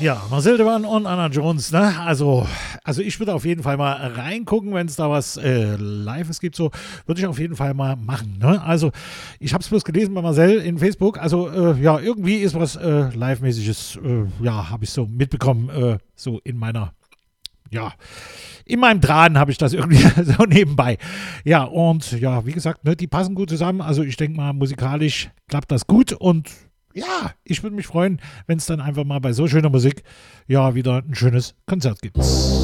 Ja, Marcel Dewan und Anna Jones, ne? Also ich würde auf jeden Fall mal reingucken, wenn es da was Lives gibt, so würde ich auf jeden Fall mal machen, ne? Also ich habe es bloß gelesen bei Marcel in Facebook, also ja, irgendwie ist was Live-mäßiges, ja, habe ich so mitbekommen, so in meiner, ja, in meinem Draht habe ich das irgendwie so nebenbei. Ja, und ja, wie gesagt, ne, die passen gut zusammen, also ich denke mal, musikalisch klappt das gut und ja, ich würde mich freuen, wenn es dann einfach mal bei so schöner Musik ja wieder ein schönes Konzert gibt.